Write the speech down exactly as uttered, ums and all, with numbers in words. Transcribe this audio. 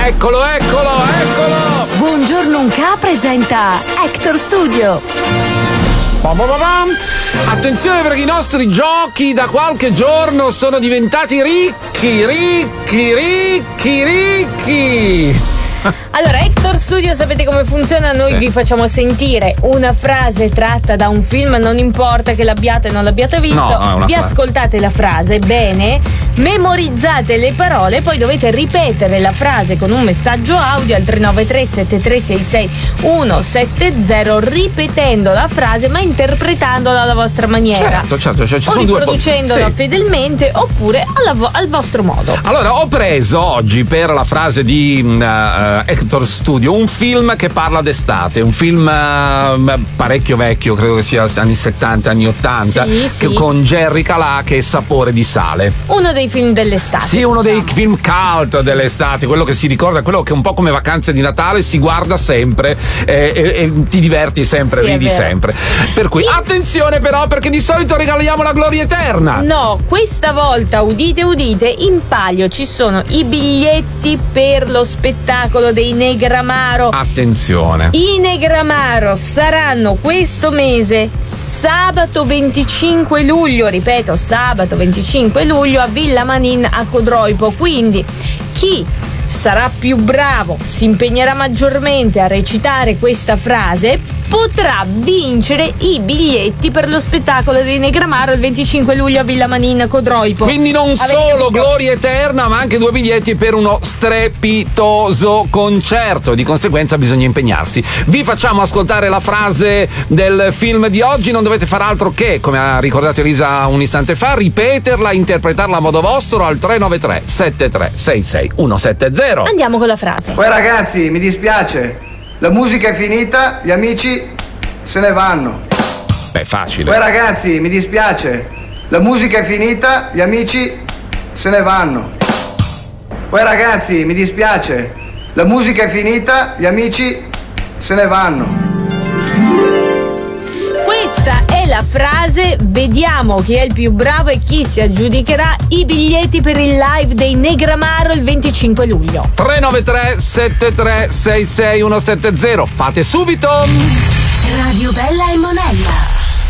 Eccolo, eccolo, eccolo! Buongiorno Unca presenta Hector Studio. Bam bam bam. Attenzione perché i nostri giochi da qualche giorno sono diventati ricchi, ricchi, ricchi, ricchi. Allora, Hector Studio, sapete come funziona? Noi Sì. vi facciamo sentire una frase tratta da un film, non importa che l'abbiate o non l'abbiate visto. No, no, è una vi frase. ascoltate la frase bene, memorizzate le parole, poi dovete ripetere la frase con un messaggio audio al tre nove tre sette tre sei sei uno sette zero, ripetendo la frase ma interpretandola alla vostra maniera. Certo, certo, cioè ci o sono due riproducendola sì. fedelmente oppure alla vo- al vostro modo. Allora, ho preso oggi per la frase di uh, Hector Studio un film che parla d'estate, un film uh, parecchio vecchio, credo che sia anni settanta, anni ottanta, Sì, che, sì. con Jerry Calà, che è Sapore di sale. Uno dei film dell'estate. Sì, uno diciamo. dei film cult dell'estate, quello che si ricorda, quello che un po' come Vacanze di Natale si guarda sempre eh, e, e ti diverti sempre, Sì, è ridi vero. sempre. Per cui attenzione però, perché di solito regaliamo la gloria eterna. No, questa volta, udite udite, in palio ci sono i biglietti per lo spettacolo dei Negramaro. Attenzione. I Negramaro saranno questo mese sabato venticinque luglio, ripeto, sabato venticinque luglio a Villa Manin a Codroipo. Quindi chi sarà più bravo, si impegnerà maggiormente a recitare questa frase, potrà vincere i biglietti per lo spettacolo dei Negramaro il venticinque luglio a Villa Manin a Codroipo. Quindi non Avete solo capito? gloria eterna, ma anche due biglietti per uno strepitoso concerto. Di conseguenza bisogna impegnarsi. Vi facciamo ascoltare la frase del film di oggi. Non dovete fare altro che, come ha ricordato Elisa un istante fa, ripeterla, interpretarla a modo vostro al tre nove tre sette tre sei sei uno sette zero. Andiamo con la frase. Poi ragazzi, mi dispiace, la musica è finita, gli amici se ne vanno. Beh, facile. Poi ragazzi, mi dispiace, la musica è finita, gli amici se ne vanno. Poi ragazzi, mi dispiace, la musica è finita, gli amici se ne vanno. Questa è la frase, vediamo chi è il più bravo e chi si aggiudicherà i biglietti per il live dei Negramaro il venticinque luglio. tre nove tre sette tre sei sei uno sette zero. Fate subito! Radio Bella e Monella.